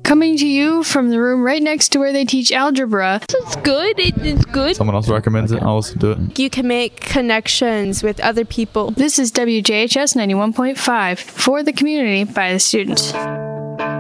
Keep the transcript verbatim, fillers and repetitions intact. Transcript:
Coming to you from the room right next to where they teach algebra. It's good. It, it's good. Someone else recommends it, I'll also do it. You can make connections with other people. This is W J H S ninety-one point five, for the community, by the students.